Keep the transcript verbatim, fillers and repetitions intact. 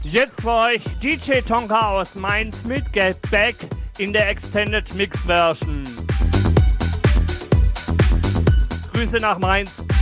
Jetzt für euch D J Tonka aus Mainz mit Get Back in der Extended Mix Version. Grüße nach Mainz.